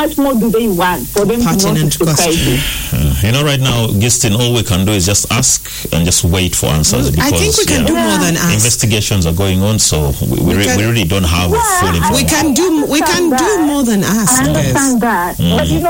much more do they want for them to know Pertinent society? Right now, Gistin, all we can do is just ask and just wait for answers. I think we can do more than ask. Investigations are going on, so we really don't have full information. We can do more than ask. I understand that. But